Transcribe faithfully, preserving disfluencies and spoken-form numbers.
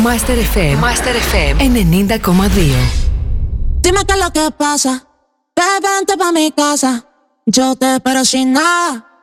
Master εφ εμ. Master εφ εμ ενενήντα κόμμα δύο. Dime qué es lo que pasa. Ve, vente pa' mi casa. Yo te espero sin nada.